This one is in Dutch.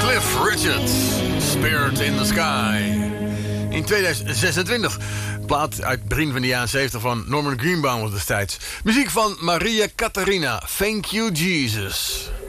Cliff Richard, Spirit in the Sky. In 2026. Plaat uit begin van de jaren 70 van Norman Greenbaum destijds. Muziek van Maria Catharina. Thank You Jesus.